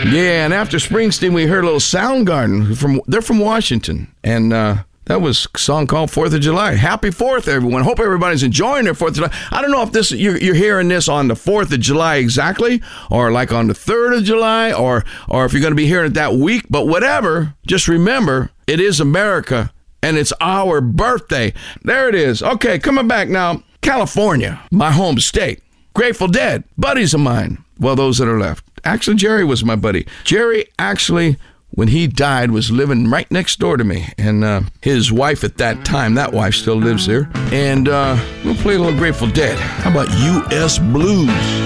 Yeah, and after Springsteen, we heard a little Soundgarden. They're from Washington, and that was a song called 4th of July. Happy 4th, everyone. Hope everybody's enjoying their 4th of July. I don't know if you're hearing this on the 4th of July exactly, or like on the 3rd of July, or if you're going to be hearing it that week, but whatever, just remember, it is America, and it's our birthday. There it is. Okay, coming back now. California, my home state. Grateful Dead, buddies of mine. Well, those that are left. Actually, Jerry was my buddy. Jerry actually, when he died, was living right next door to me. And his wife at that time, that wife still lives there. And we'll play a little Grateful Dead. How about U.S. Blues?